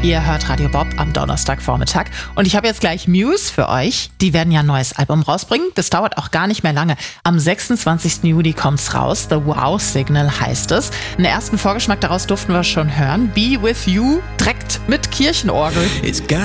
Ihr hört Radio Bob am Donnerstagvormittag und ich habe jetzt gleich Muse für euch. Die werden ja ein neues Album rausbringen. Das dauert auch gar nicht mehr lange. Am 26. Juli kommt's raus. The Wow Signal heißt es. Einen ersten Vorgeschmack daraus durften wir schon hören. Be With You direkt mit Kirchenorgel.